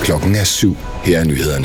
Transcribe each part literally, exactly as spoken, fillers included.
Klokken er syv. Her er nyhederne.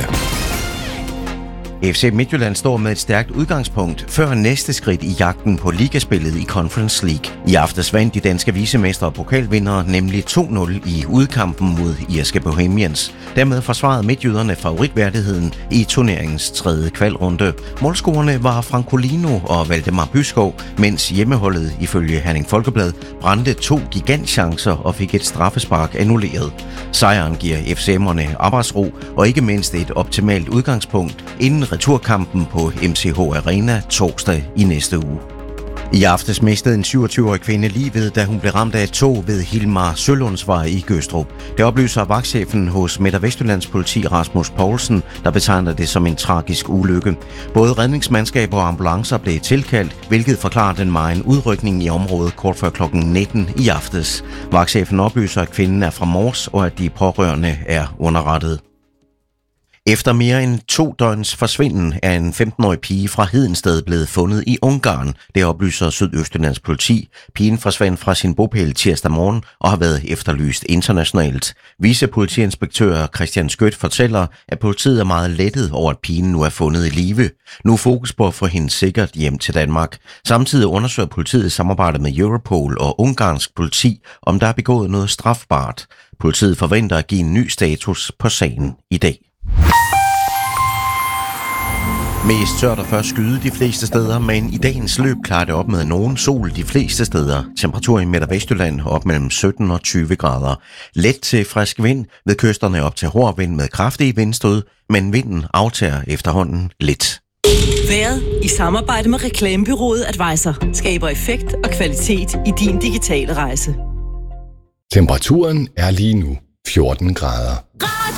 F C Midtjylland står med et stærkt udgangspunkt før næste skridt i jagten på ligaspillet i Conference League. I aftes vandt de danske vicemestre og pokalvindere nemlig to nul i udkampen mod irske Bohemians. Dermed forsvarede midtjyderne favoritværdigheden i turneringens tredje kvalrunde. Målscorerne var Francolino og Valdemar Byskov, mens hjemmeholdet ifølge Herning Folkeblad brændte to gigantchancer og fik et straffespark annulleret. Sejren giver F C M'erne arbejdsro og ikke mindst et optimalt udgangspunkt inden returkampen på M C H Arena torsdag i næste uge. I aftes mistede en syvogtyve-årig kvinde livet, da hun blev ramt af et tog ved Hilmar Sølundsvej i Gødstrup. Det oplyser vagtchefen hos Midt- og Vestjyllands politi Rasmus Poulsen, der betegner det som en tragisk ulykke. Både redningsmandskaber og ambulancer blev tilkaldt, hvilket forklarer den megen udrykning i området kort før klokken nitten i aftes. Vagtchefen oplyser, at kvinden er fra Mors og at de pårørende er underrettet. Efter mere end to døgns forsvinden er en femten-årig pige fra Hedensted blevet fundet i Ungarn. Det oplyser Sydøstjyllands politi. Pigen forsvandt fra sin bopæl tirsdag morgen og har været efterlyst internationalt. Vicepolitiinspektør Christian Skødt fortæller, at politiet er meget lettet over, at pigen nu er fundet i live. Nu er fokus på at få hende sikkert hjem til Danmark. Samtidig undersøger politiet i samarbejde med Europol og ungarsk politi, om der er begået noget strafbart. Politiet forventer at give en ny status på sagen i dag. Mest tørt og først skyde de fleste steder, men i dagens løb klarer det op med nogen sol de fleste steder. Temperatur i Midt- og Vestjylland op mellem sytten og tyve grader. Let til frisk vind, ved kysterne op til hård vind med kraftige vindstød, men vinden aftager efterhånden lidt. Vejret i samarbejde med reklamebureauet Advisor skaber effekt og kvalitet i din digitale rejse. Temperaturen er lige nu fjorten grader.